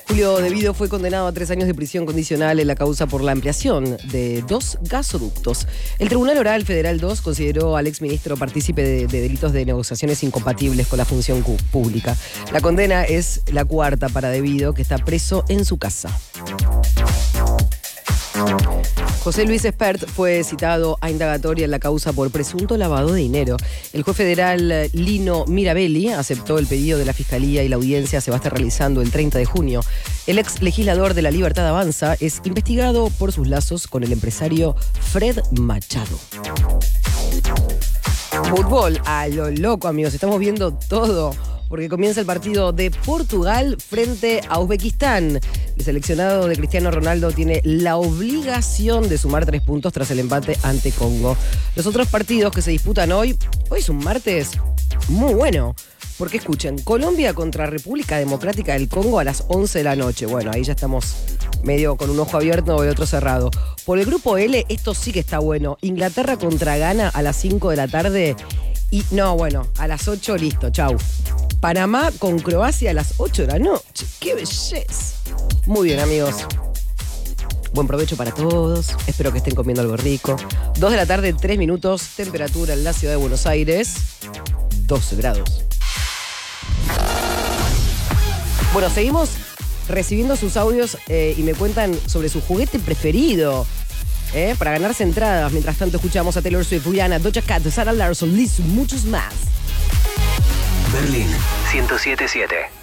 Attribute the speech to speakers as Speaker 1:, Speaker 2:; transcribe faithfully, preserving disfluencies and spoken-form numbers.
Speaker 1: Julio Devido fue condenado a tres años de prisión condicional en la causa por la ampliación de dos gasoductos. El Tribunal Oral Federal dos consideró al exministro partícipe de, de delitos de negociaciones incompatibles con la función pública. La condena es la cuarta para Devido, que está preso en su casa. José Luis Espert fue citado a indagatoria en la causa por presunto lavado de dinero. El juez federal Lino Mirabelli aceptó el pedido de la Fiscalía y la audiencia se va a estar realizando el treinta de junio. El ex legislador de La Libertad Avanza es investigado por sus lazos con el empresario Fred Machado. Fútbol, a lo loco, amigos, estamos viendo todo. Porque comienza el partido de Portugal frente a Uzbekistán. El seleccionado de Cristiano Ronaldo tiene la obligación de sumar tres puntos tras el empate ante Congo. Los otros partidos que se disputan hoy, hoy es un martes muy bueno. Porque escuchen, Colombia contra República Democrática del Congo a las once de la noche. Bueno, ahí ya estamos medio con un ojo abierto y otro cerrado. Por el grupo L, esto sí que está bueno. Inglaterra contra Ghana a las cinco de la tarde. Y no, bueno, a las ocho, listo, chau. Panamá con Croacia a las ocho de la noche. ¡Qué belleza! Muy bien, amigos. Buen provecho para todos. Espero que estén comiendo algo rico. dos de la tarde, tres minutos. Temperatura en la ciudad de Buenos Aires, doce grados. Bueno, seguimos recibiendo sus audios eh, y me cuentan sobre su juguete preferido. Eh, para ganarse entradas. Mientras tanto, escuchamos a Taylor Swift, Rihanna, Doja Cat, Sarah Larsson, Liz, muchos más.
Speaker 2: Berlín ciento siete punto siete.